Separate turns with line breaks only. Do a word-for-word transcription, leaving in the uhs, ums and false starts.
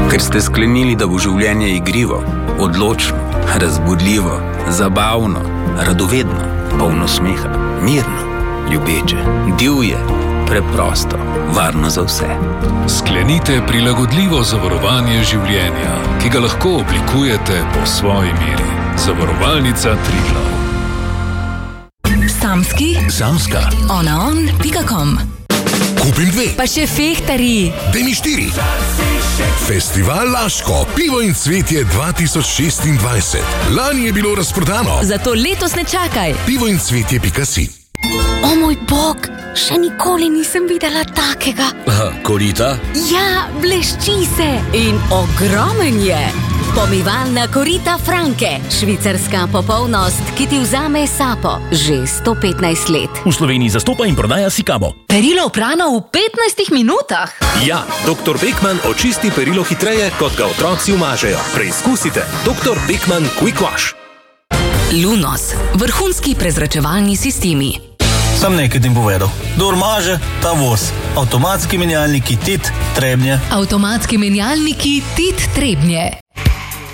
Ker ste sklenili, da bo življenje igrivo, odločno, razbudljivo, zabavno, radovedno, polno smeha, mirno, ljubeče, divje, preprosto, varno za vse.
Sklenite prilagodljivo zavarovanje življenja, ki ga lahko oblikujete po svoji meri. Zavarovalnica Triglav.
Samski,
Samska,
onaon pika com.
Kupim dve,
Pa še fehtari.
daj mi štiri. Festival Laško, pivo in cvetje dva tisoč šestindvajset. Lani je bilo razprodano.
Zato letos ne čakaj.
pivo in cvetje pika si.
O moj bog, še nikoli nisem videla takega.
Aha, korita?
Ja, blešči se in ogromen je.
Pomivalna korita Franke. Švicarska popolnost, ki ti vzame sapo. Že sto petnajst let.
V Sloveniji zastopa in prodaja Sikabo.
Perilo oprano v petnajstih minutah.
Ja, doktor Beckmann očisti perilo hitreje, kot ga otroci umažejo. Preizkusite. doktor Beckmann Quick Wash.
Lunos. Vrhunski prezračevalni sistemi.
Sam nekaj tim povedal. Kdor maže, ta voz. Avtomatski menjalniki Tit Trebnje.
Avtomatski menjalniki Tit Trebnje.